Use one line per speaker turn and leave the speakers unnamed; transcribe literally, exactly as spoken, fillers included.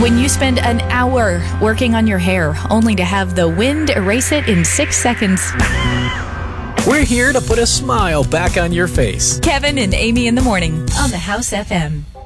When you spend an hour working on your hair only to have the wind erase it in six seconds.
We're here to put a smile back on your face.
Kevin and Amy in the morning on the House F M.